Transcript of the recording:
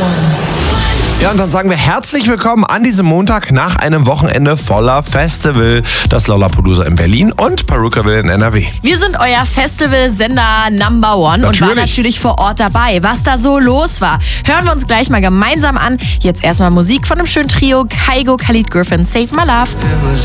Ja, und dann sagen wir herzlich willkommen an diesem Montag nach einem Wochenende voller Festival. Das Lollapalooza in Berlin und Perukaville in NRW. Wir sind euer Festival-Sender Number One und waren natürlich vor Ort dabei. Was da so los war, hören wir uns gleich mal gemeinsam an. Jetzt erstmal Musik von dem schönen Trio Kygo, Khalid Griffin, Save My Love.